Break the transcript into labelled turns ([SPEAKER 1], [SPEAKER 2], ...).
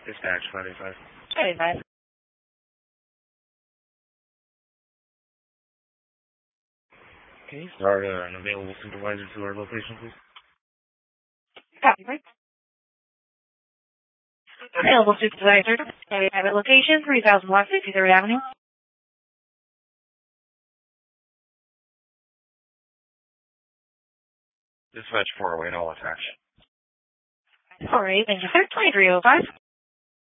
[SPEAKER 1] Dispatch 585.
[SPEAKER 2] 585.
[SPEAKER 1] Okay, start an available supervisor to our location, please.
[SPEAKER 2] Copy, right? Available supervisor, private location, 3000 West 53rd Avenue.
[SPEAKER 1] Dispatch 408, all attached.
[SPEAKER 2] Alright, thank you, sir. 2305.